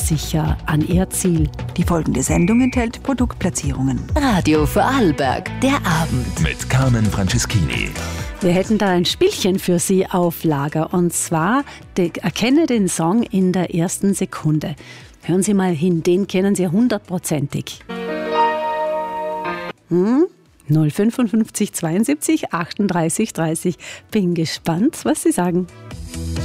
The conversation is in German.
sicher an ihr Ziel. Die folgende Sendung enthält Produktplatzierungen. Radio Vorarlberg, der Abend. Mit Carmen Franceschini. Wir hätten da ein Spielchen für Sie auf Lager. Und zwar, erkenne den Song in der ersten Sekunde. Hören Sie mal hin, den kennen Sie 100%ig. 055 72 38 30. Bin gespannt, was Sie sagen.